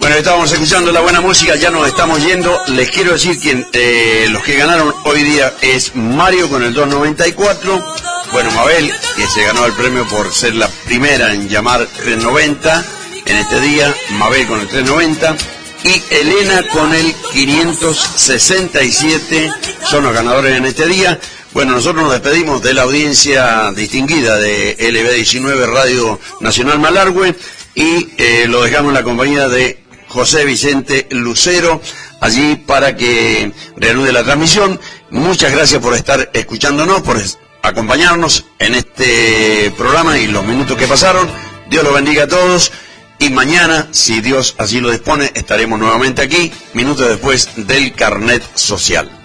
Bueno, estábamos escuchando la buena música, ya nos estamos yendo. Les quiero decir que los que ganaron hoy día es Mario con el 294. Bueno, Mabel, que se ganó el premio por ser la primera en llamar 390 en este día. Mabel con el 390. Y Elena con el 567 son los ganadores en este día. Bueno, nosotros nos despedimos de la audiencia distinguida de LB19 Radio Nacional Malargüe y lo dejamos en la compañía de José Vicente Lucero, allí para que reanude la transmisión. Muchas gracias por estar escuchándonos, por acompañarnos en este programa y los minutos que pasaron. Dios los bendiga a todos. Y mañana, si Dios así lo dispone, estaremos nuevamente aquí, minutos después del Carnet Social.